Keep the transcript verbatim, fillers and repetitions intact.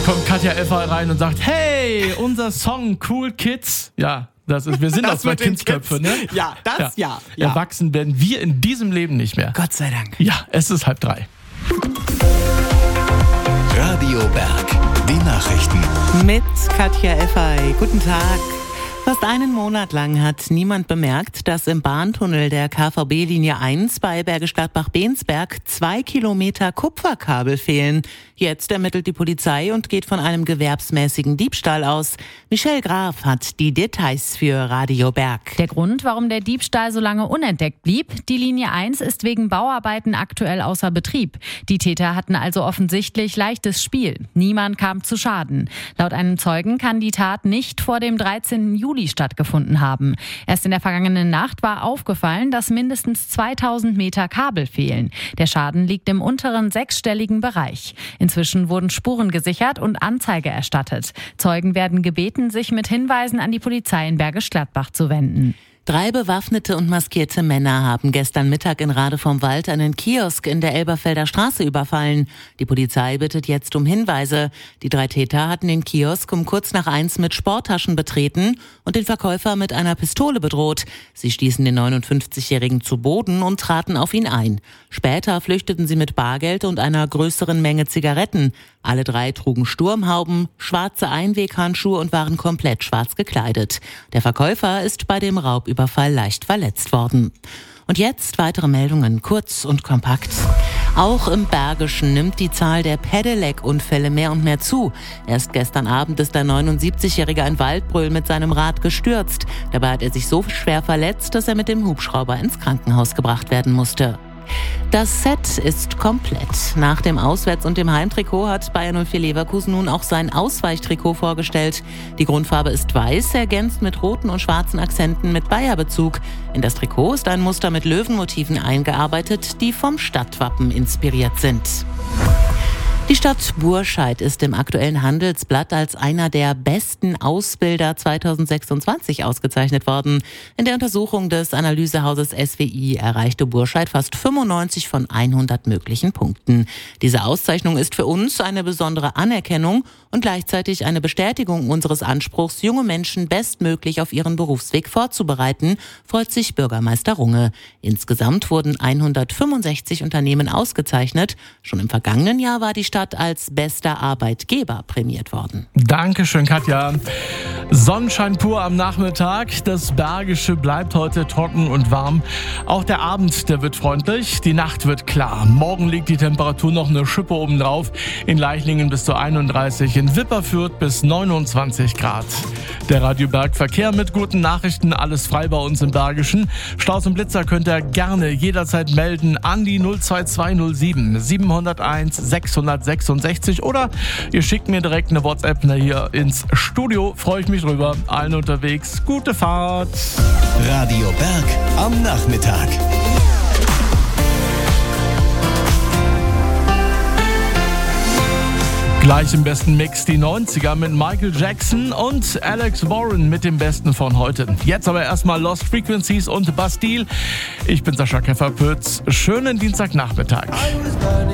kommt Katja Effer rein und sagt, hey, unser Song Cool Kids. Ja, das ist, wir sind das zwei Kindsköpfe, ne? Ja, das ja. ja, ja. Erwachsen werden wir in diesem Leben nicht mehr. Gott sei Dank. Ja, es ist halb drei. Radio Berg, die Nachrichten. Mit Katja Effey. Guten Tag. Fast einen Monat lang hat niemand bemerkt, dass im Bahntunnel der K V B-Linie eins bei Bergisch Gladbach-Bensberg zwei Kilometer Kupferkabel fehlen. Jetzt ermittelt die Polizei und geht von einem gewerbsmäßigen Diebstahl aus. Michelle Graf hat die Details für Radio Berg. Der Grund, warum der Diebstahl so lange unentdeckt blieb: Die Linie eins ist wegen Bauarbeiten aktuell außer Betrieb. Die Täter hatten also offensichtlich leichtes Spiel. Niemand kam zu Schaden. Laut einem Zeugen kann die Tat nicht vor dem dreizehnten Juli stattgefunden haben. Erst in der vergangenen Nacht war aufgefallen, dass mindestens zweitausend Meter Kabel fehlen. Der Schaden liegt im unteren sechsstelligen Bereich. Inzwischen wurden Spuren gesichert und Anzeige erstattet. Zeugen werden gebeten, sich mit Hinweisen an die Polizei in Bergisch Gladbach zu wenden. Drei bewaffnete und maskierte Männer haben gestern Mittag in Rade vom Wald einen Kiosk in der Elberfelder Straße überfallen. Die Polizei bittet jetzt um Hinweise. Die drei Täter hatten den Kiosk um kurz nach eins mit Sporttaschen betreten und den Verkäufer mit einer Pistole bedroht. Sie stießen den neunundfünfzigjährigen zu Boden und traten auf ihn ein. Später flüchteten sie mit Bargeld und einer größeren Menge Zigaretten. Alle drei trugen Sturmhauben, schwarze Einweghandschuhe und waren komplett schwarz gekleidet. Der Verkäufer ist bei dem Raubüberfall leicht verletzt worden. Und jetzt weitere Meldungen, kurz und kompakt. Auch im Bergischen nimmt die Zahl der Pedelec-Unfälle mehr und mehr zu. Erst gestern Abend ist ein neunundsiebzigjähriger in Waldbröl mit seinem Rad gestürzt. Dabei hat er sich so schwer verletzt, dass er mit dem Hubschrauber ins Krankenhaus gebracht werden musste. Das Set ist komplett. Nach dem Auswärts- und dem Heimtrikot hat Bayer null vier Leverkusen nun auch sein Ausweichtrikot vorgestellt. Die Grundfarbe ist weiß, ergänzt mit roten und schwarzen Akzenten mit Bayer-Bezug. In das Trikot ist ein Muster mit Löwenmotiven eingearbeitet, die vom Stadtwappen inspiriert sind. Die Stadt Burscheid ist im aktuellen Handelsblatt als einer der besten Ausbilder zweitausendsechsundzwanzig ausgezeichnet worden. In der Untersuchung des Analysehauses S W I erreichte Burscheid fast fünfundneunzig von hundert möglichen Punkten. Diese Auszeichnung ist für uns eine besondere Anerkennung und gleichzeitig eine Bestätigung unseres Anspruchs, junge Menschen bestmöglich auf ihren Berufsweg vorzubereiten, freut sich Bürgermeister Runge. Insgesamt wurden hundertfünfundsechzig Unternehmen ausgezeichnet. Schon im vergangenen Jahr war die Stadt als bester Arbeitgeber prämiert worden. Dankeschön, Katja. Sonnenschein pur am Nachmittag. Das Bergische bleibt heute trocken und warm. Auch der Abend, der wird freundlich. Die Nacht wird klar. Morgen liegt die Temperatur noch eine Schippe oben drauf. In Leichlingen bis zu einunddreißig, in Wipperfürth bis neunundzwanzig Grad. Der Radio Berg Verkehr mit guten Nachrichten. Alles frei bei uns im Bergischen. Staus und Blitzer könnt ihr gerne jederzeit melden an die null zwei zwei null sieben siebenhunderteins sechshundertsechsundsechzig oder ihr schickt mir direkt eine WhatsApp hier ins Studio. Freue ich mich drüber. Allen unterwegs. Gute Fahrt. Radio Berg am Nachmittag. Gleich im besten Mix die neunziger mit Michael Jackson und Alex Warren mit dem Besten von heute. Jetzt aber erstmal Lost Frequencies und Bastille. Ich bin Sascha Keffer-Pütz. Schönen Dienstagnachmittag.